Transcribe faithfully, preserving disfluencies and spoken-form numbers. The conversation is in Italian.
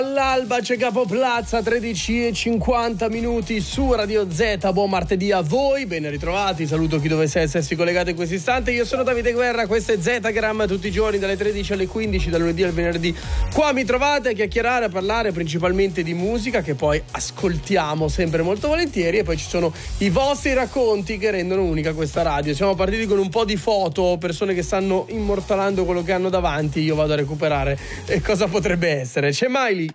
All'alba c'è Capo Plaza, tredici e cinquanta minuti su Radio Z. Buon martedì a voi, ben ritrovati. Saluto chi dovesse essersi collegato in questo istante. Io sono Davide Guerra, questo è Z-Gram, tutti i giorni dalle tredici alle quindici, dal lunedì al venerdì. Qua mi trovate a chiacchierare, a parlare principalmente di musica, che poi ascoltiamo sempre molto volentieri, e poi ci sono i vostri racconti che rendono unica questa radio. Siamo partiti con un po' di foto, persone che stanno immortalando quello che hanno davanti. Io vado a recuperare e cosa potrebbe essere. C'è Miley.